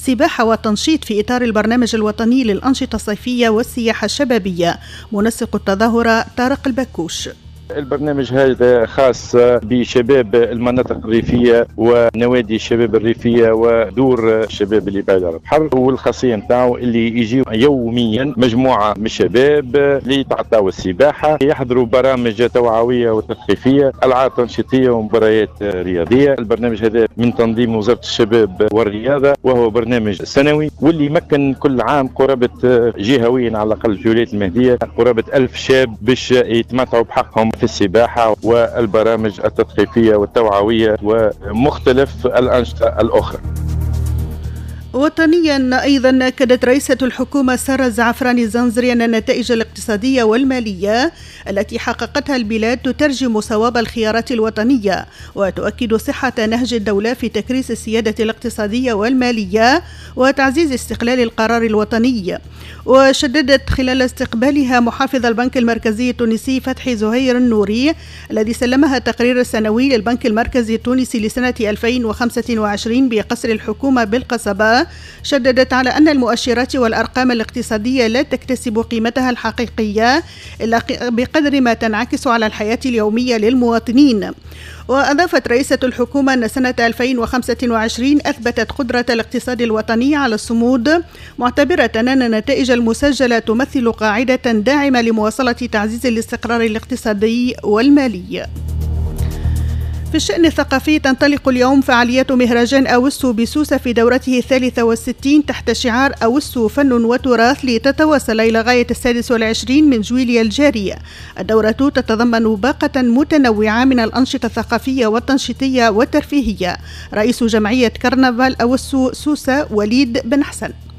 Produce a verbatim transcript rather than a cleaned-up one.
سباحة وتنشيط في إطار البرنامج الوطني للأنشطة الصيفية والسياحة الشبابية. منسق التظاهرة طارق البكوش: البرنامج هذا خاص بشباب المناطق الريفية ونوادي الشباب الريفية ودور الشباب اللي بعيد عن البحر، والخاصية نتاعو اللي يجيو يوميا مجموعة من الشباب اللي يتعطاو السباحة، يحضروا برامج توعوية وتثقيفية، ألعاب تنشيطية ومباريات رياضية. البرنامج هذا من تنظيم وزارة الشباب والرياضة، وهو برنامج سنوي واللي يمكن كل عام قرابة جهويا على الأقل في الولايات المهدية قرابة ألف شاب باش يتمتعوا بحقهم في السباحة والبرامج التثقيفية والتوعوية ومختلف الأنشطة الأخرى. وطنيا أيضا أكدت رئيسة الحكومة سارة الزعفراني الزنزري أن النتائج الاقتصادية والمالية التي حققتها البلاد تترجم صواب الخيارات الوطنية، وتؤكد صحة نهج الدولة في تكريس السيادة الاقتصادية والمالية وتعزيز استقلال القرار الوطني. وشددت خلال استقبالها محافظ البنك المركزي التونسي فتحي زهير النوري الذي سلمها التقرير السنوي للبنك المركزي التونسي لسنة ألفين وخمسة وعشرين بقصر الحكومة بالقصبة، شددت على أن المؤشرات والأرقام الاقتصادية لا تكتسب قيمتها الحقيقية إلا بقدر ما تنعكس على الحياة اليومية للمواطنين. وأضافت رئيسة الحكومة أن سنة ألفين وخمسة وعشرين أثبتت قدرة الاقتصاد الوطني على الصمود، معتبرة أن النتائج المسجلة تمثل قاعدة داعمة لمواصلة تعزيز الاستقرار الاقتصادي والمالي. في الشأن الثقافي تنطلق اليوم فعاليات مهرجان أوسو بسوسة في دورته الثالثة والستين تحت شعار أوسو فن وتراث لتتواصل إلى غاية السادس والعشرين من جويليا الجارية. الدورة تتضمن باقة متنوعة من الأنشطة الثقافية والتنشيطية والترفيهية. رئيس جمعية كرنفال أوسو سوسة وليد بن حسن: